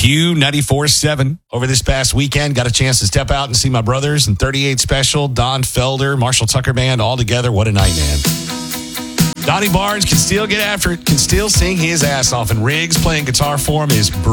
Q94.7 over this past weekend. Got a chance to step out and see my brothers and 38 Special, Don Felder, Marshall Tucker Band all together. What a night, man. Donnie Barnes can still get after it, can still sing his ass off, and Riggs playing guitar for him is